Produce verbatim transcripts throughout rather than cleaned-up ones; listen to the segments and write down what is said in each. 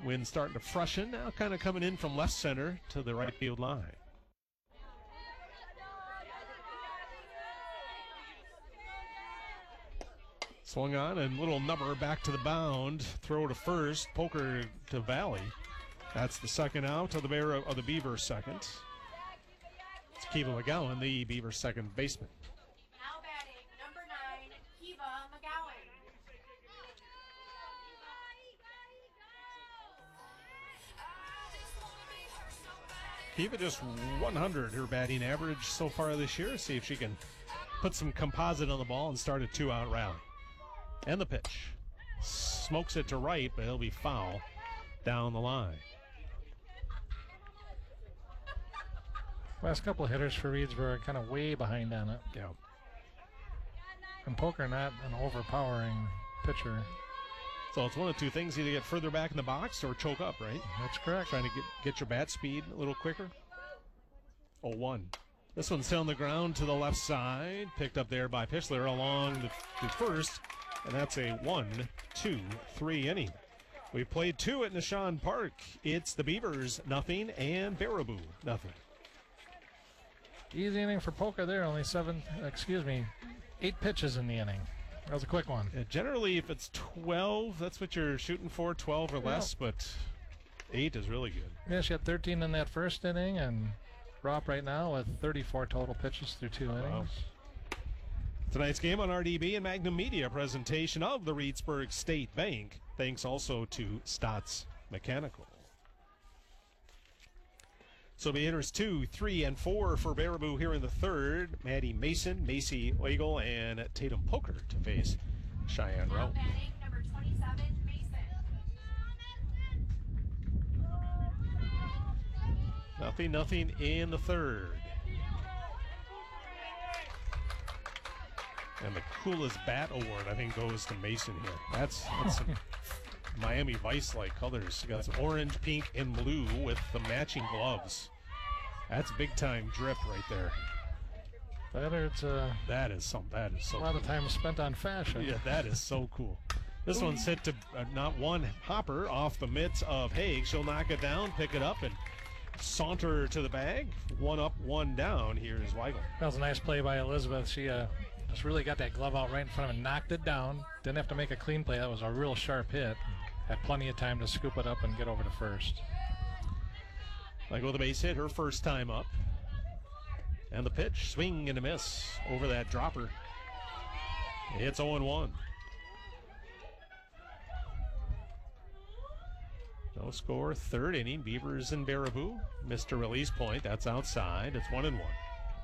Wind starting to freshen, now kind of coming in from left center to the right field line. Swung on and little number back to the bound. Throw to first. Poker to Valley. That's the second out of the Bear of the Beaver second. It's Kiva McGowan, the Beaver second baseman. Now batting number nine, Kiva McGowan. Kiva just one hundred her batting average so far this year. See if she can put some composite on the ball and start a two-out rally. And the pitch. Smokes it to right, but it'll be foul down the line. Last couple of hitters for Reedsburg kind of way behind on it. Yeah. And Poker not an overpowering pitcher. So it's one of two things. Either get further back in the box or choke up, right? That's correct. Trying to get, get your bat speed a little quicker. oh one. This one's still on the ground to the left side. Picked up there by Pichler along the, the first. And that's a one, two, three inning. We played two at Nishan Park. It's the Beavers, nothing, and Baraboo, nothing. Easy inning for Poker there. Only seven, excuse me, eight pitches in the inning. That was a quick one. Yeah, generally, if it's twelve, that's what you're shooting for, twelve or less, yeah. But eight is really good. Yeah, she had thirteen in that first inning, and Ropp right now with thirty-four total pitches through two wow. innings. Tonight's game on R D B and Magnum Media, presentation of the Reedsburg State Bank. Thanks also to Stotts Mechanical. So be hitters two, three, and four for Baraboo here in the third. Maddie Mason, Macy Oigel, and Tatum Poker to face Cheyenne Now Rowe. batting number twenty-seven, Mason. Nothing, nothing in the third. And the coolest bat award, I think, goes to Mason here. That's, that's some Miami Vice-like colors. You got some orange, pink, and blue with the matching gloves. That's big-time drip right there. That it's uh, That is some. That is so. a lot cool. of time spent on fashion. Yeah, that is so cool. This one's hit to uh, not one hopper off the mitts of Haig. She'll knock it down, pick it up, and saunter to the bag. One up, one down. Here is Weigel. That was a nice play by Elizabeth. She uh, just really got that glove out right in front of him and knocked it down. Didn't have to make a clean play. That was a real sharp hit. Had plenty of time to scoop it up and get over to first. Weigel with a base hit, her first time up. And the pitch, swing and a miss over that dropper. It's oh one. No score, third inning. Beavers and Baraboo. Missed a release point. That's outside. It's one and one.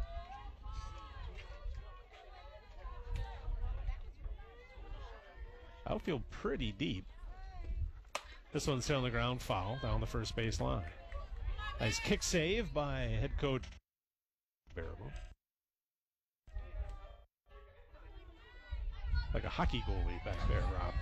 Outfield pretty deep. This one's still on the ground, foul down the first base line. Nice kick save by head coach Baraboo. Like a hockey goalie back there, Rob.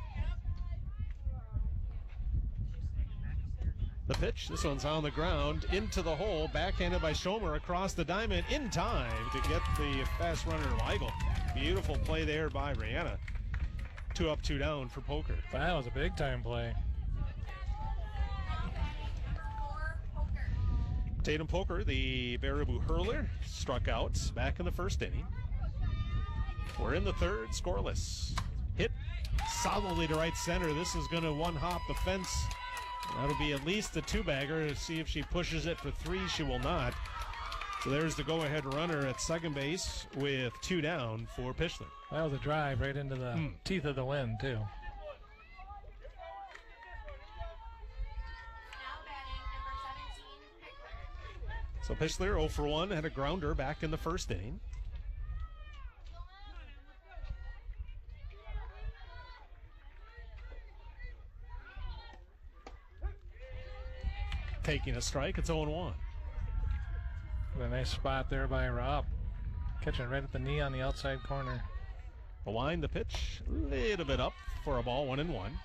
The pitch, this one's on the ground, into the hole, backhanded by Schomer across the diamond in time to get the fast runner Weigel. Beautiful play there by Rihanna. Two up, two down for Poker. That was a big time play. For Poker. Tatum Poker, the Baraboo hurler, struck out back in the first inning. We're in the third, scoreless. Hit solidly to right center. This is going to one-hop the fence. That'll be at least a two-bagger. To see if she pushes it for three. She will not. So there's the go-ahead runner at second base with two down for Pichler. That was a drive right into the Hmm. teeth of the wind, too. Now batting number seventeen, Pichler. So Pichler oh for one, had a grounder back in the first inning. Taking a strike, it's oh one. A nice spot there by Rob. Catching right at the knee on the outside corner. The line, the pitch, a little bit up for a ball, one and one.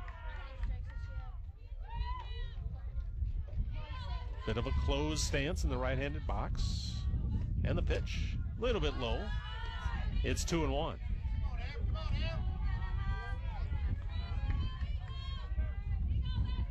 Bit of a closed stance in the right-handed box. And the pitch, a little bit low. It's two and one.